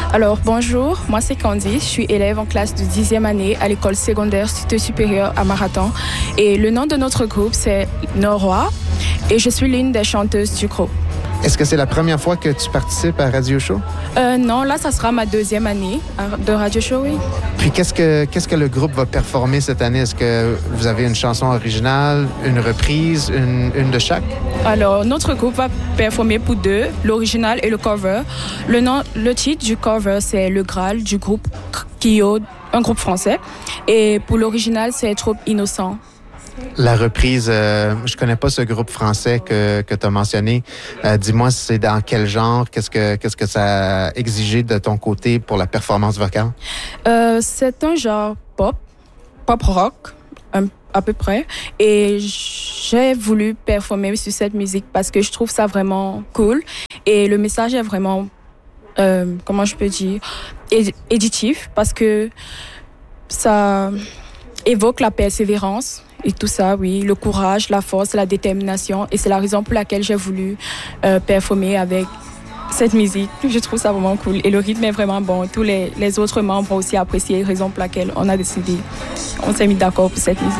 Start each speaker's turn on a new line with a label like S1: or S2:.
S1: Alors, bonjour, moi c'est Candy, je suis élève en classe de 10e année à l'école secondaire Cité supérieure à Marathon. Et le nom de notre groupe, c'est Norois et je suis l'une des chanteuses du groupe.
S2: Est-ce que c'est la première fois que tu participes à Radio Show?
S1: Non, là, ça sera ma 2e année de Radio Show, oui.
S2: Puis qu'est-ce que le groupe va performer cette année? Est-ce que vous avez une chanson originale, une reprise, une de chaque?
S1: Alors, notre groupe va performer pour deux, l'original et le cover. Le titre du cover, c'est Le Graal du groupe Kyo, un groupe français. Et pour l'original, c'est Trop innocent.
S2: La reprise, je connais pas ce groupe français que tu as mentionné. Dis-moi, c'est dans quel genre? Qu'est-ce que ça a exigé de ton côté pour la performance vocale?
S1: C'est un genre pop rock, à peu près. Et j'ai voulu performer sur cette musique parce que je trouve ça vraiment cool. Et le message est vraiment, comment je peux dire, éditif parce que ça évoque la persévérance. Et tout ça, oui, le courage, la force, la détermination. Et c'est la raison pour laquelle j'ai voulu performer avec cette musique. Je trouve ça vraiment cool. Et le rythme est vraiment bon. Tous les autres membres ont aussi apprécié, raison pour laquelle on s'est mis d'accord pour cette musique.